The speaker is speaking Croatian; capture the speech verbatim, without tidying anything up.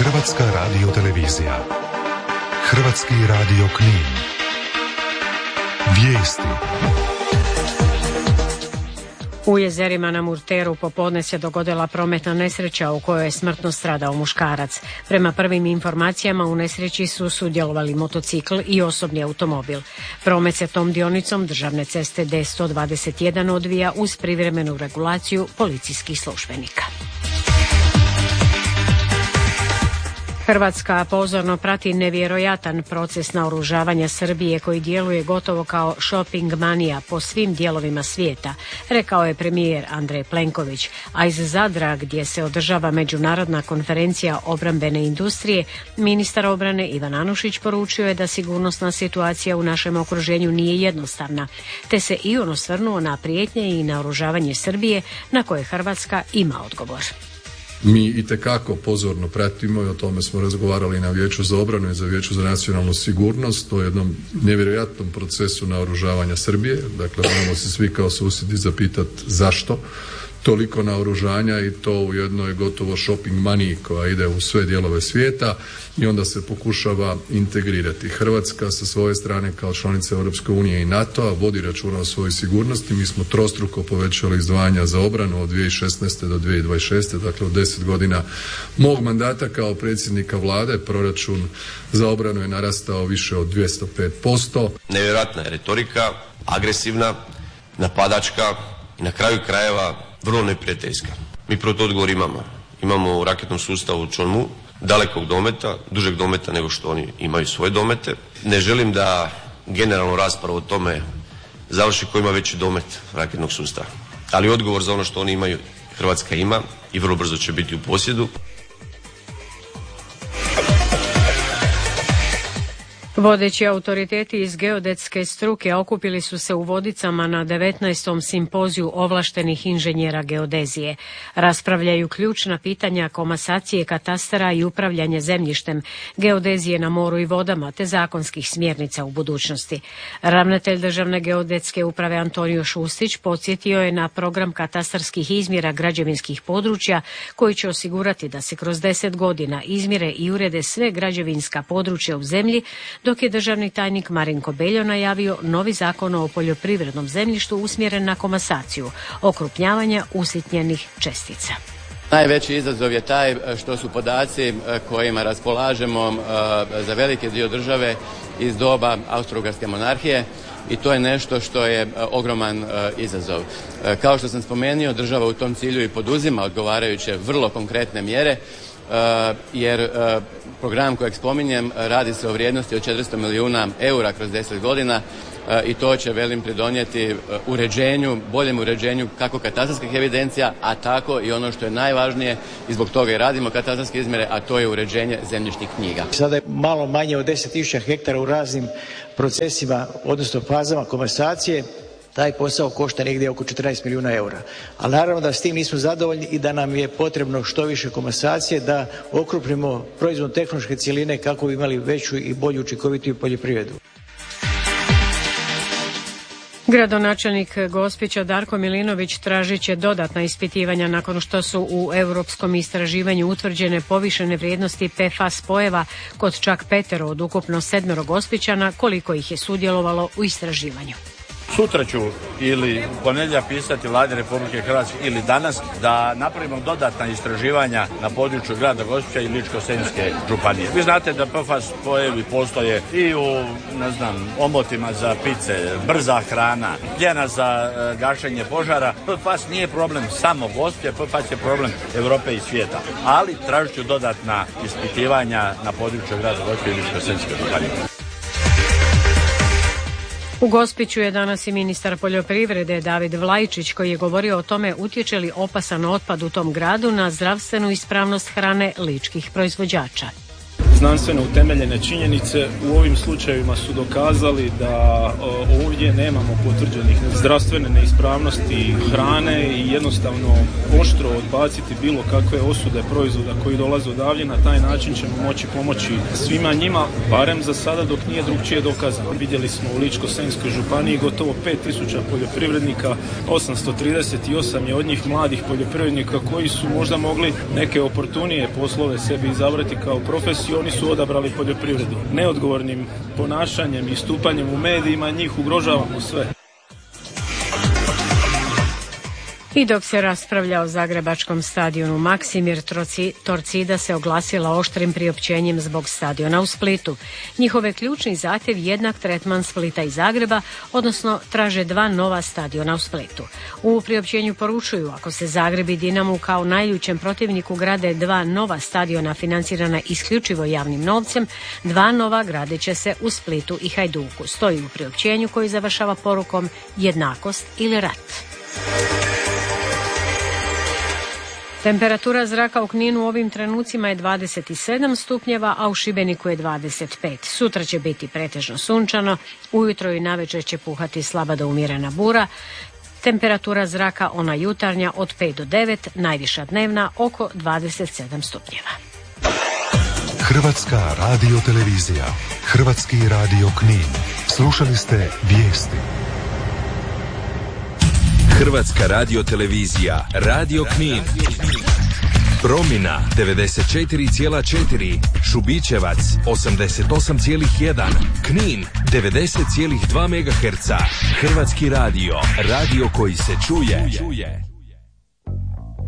Hrvatska radiotelevizija. Hrvatski radio Knin. Vijesti. U jezerima na Murteru popodne se dogodila prometna nesreća u kojoj je smrtno stradao muškarac. Prema prvim informacijama u nesreći su sudjelovali motocikl i osobni automobil. Promet se tom dionicom državne ceste D sto dvadeset jedan odvija uz privremenu regulaciju policijskih službenika. Hrvatska pozorno prati nevjerojatan proces naoružavanja Srbije koji djeluje gotovo kao shopping manija po svim dijelovima svijeta, rekao je premijer Andrej Plenković, a iz Zadra gdje se održava međunarodna konferencija obrambene industrije, ministar obrane Ivan Anušić poručio je da sigurnosna situacija u našem okruženju nije jednostavna, te se i on osvrnuo na prijetnje i naoružavanje Srbije na koje Hrvatska ima odgovor. Mi itekako pozorno pratimo i o tome smo razgovarali na Vijeću za obranu i za Vijeću za nacionalnu sigurnost o jednom nevjerojatnom procesu naoružavanja Srbije. Dakle, moramo se svi kao susjedi zapitati zašto toliko naoružanja i to u jednoj gotovo shopping maniji koja ide u sve dijelove svijeta i onda se pokušava integrirati. Hrvatska sa svoje strane kao članica Europske unije i NATO-a vodi računa o svojoj sigurnosti. Mi smo trostruko povećali izdvajanja za obranu od dvije tisuće šesnaeste do dvije tisuće dvadeset šeste. Dakle, u deset godina mog mandata kao predsjednika vlade proračun za obranu je narastao više od dvjesto pet posto. Nevjerojatna je retorika, agresivna, napadačka i na kraju krajeva vrlo neprijateljska. Mi proto odgovor imamo. Imamo u raketnom sustavu Chonmu dalekog dometa, dužeg dometa nego što oni imaju svoje domete. Ne želim da generalnu raspravu o tome završi ko ima veći domet raketnog sustava. Ali odgovor za ono što oni imaju Hrvatska ima i vrlo brzo će biti u posjedu. Vodeći autoriteti iz geodetske struke okupili su se u Vodicama na devetnaestom simpoziju ovlaštenih inženjera geodezije. Raspravljaju ključna pitanja komasacije katastara i upravljanje zemljištem, geodezije na moru i vodama te zakonskih smjernica u budućnosti. Ravnatelj Državne geodetske uprave Antonio Šustić podsjetio je na program katastarskih izmjera građevinskih područja koji će osigurati da se kroz deset godina izmjere i urede sve građevinska područja u zemlji, dok je državni tajnik Marinko Beljo najavio novi zakon o poljoprivrednom zemljištu usmjeren na komasaciju, okrupnjavanja usitnjenih čestica. Najveći izazov je taj što su podaci kojima raspolažemo za veliki dio države iz doba Austro-Ugarske monarhije i to je nešto što je ogroman izazov. Kao što sam spomenuo, država u tom cilju i poduzima odgovarajuće vrlo konkretne mjere, jer program kojeg spominjem radi se o vrijednosti od četiristo milijuna eura kroz deset godina i to će, velim, pridonijeti uređenju, boljem uređenju kako katastarskih evidencija, a tako i ono što je najvažnije i zbog toga i radimo katastarske izmjere, a to je uređenje zemljišnih knjiga. Sada je malo manje od deset tisuća hektara u raznim procesima, odnosno fazama komasacije. Taj posao košta negdje oko četrnaest milijuna eura. Ali naravno da s tim nismo zadovoljni i da nam je potrebno što više komasacije da okrupnimo proizvodno tehnološke cjeline kako bi imali veću i bolju učinkovitiju poljoprivredu. Gradonačelnik Gospića Darko Milinović tražit će dodatna ispitivanja nakon što su u europskom istraživanju utvrđene povišene vrijednosti P F A S spojeva kod čak petero od ukupno sedmero Gospićana, koliko ih je sudjelovalo u istraživanju. Sutra ću ili ponedjeljak pisati Vladi Republike Hrvatske ili danas da napravimo dodatna istraživanja na području grada Gospića i Ličko-senjske županije. Vi znate da P F A S spojevi postoje i u, ne znam, omotima za pice, brza hrana, pljena za e, gašenje požara. P F A S nije problem samo Gospića, P F A S je problem Europe i svijeta. Ali tražit ću dodatna ispitivanja na području grada Gospića i Ličko-senjske županije. U Gospiću je danas i ministar poljoprivrede David Vlajčić koji je govorio o tome utječe li opasan otpad u tom gradu na zdravstvenu ispravnost hrane ličkih proizvođača. znanstveno utemeljene činjenice. U ovim slučajevima su dokazali da ovdje nemamo potvrđenih zdravstvene neispravnosti hrane i jednostavno oštro odbaciti bilo kakve osude proizvoda koji dolaze odavdje. Na taj način ćemo moći pomoći svima njima, barem za sada dok nije drugčije dokazano. Vidjeli smo u Ličko-senjskoj županiji gotovo pet tisuća poljoprivrednika, osamsto trideset osam je od njih mladih poljoprivrednika koji su možda mogli neke oportunije poslove sebi izabrati kao profesiju, oni su odabrali poljoprivredu. Neodgovornim ponašanjem i stupanjem u medijima njih ugrožavamo sve. I dok se raspravlja o zagrebačkom stadionu, Maksimir Torcida se oglasila oštrim priopćenjem zbog stadiona u Splitu. Njihov je ključni zahtjev jednak tretman Splita i Zagreba, odnosno traže dva nova stadiona u Splitu. U priopćenju poručuju, ako se Zagreb i Dinamo kao najljućem protivniku grade dva nova stadiona financirana isključivo javnim novcem, dva nova gradit će se u Splitu i Hajduku. Stoji u priopćenju koji završava porukom jednakost ili rat. Temperatura zraka u Kninu u ovim trenucima je dvadeset sedam stupnjeva, a u Šibeniku je dvadeset pet. Sutra će biti pretežno sunčano, ujutro i navečer će puhati slaba do umjerena bura. Temperatura zraka ona jutarnja od pet do devet, najviša dnevna oko dvadeset sedam stupnjeva. Hrvatska radiotelevizija, Hrvatski radio Knin. Slušali ste vijesti. Hrvatska radiotelevizija, Radio Knin. Promina devedeset četiri zarez četiri, Šubićevac osamdeset osam zarez jedan, Knin devedeset zarez dva megaherca. Hrvatski radio, radio koji se čuje.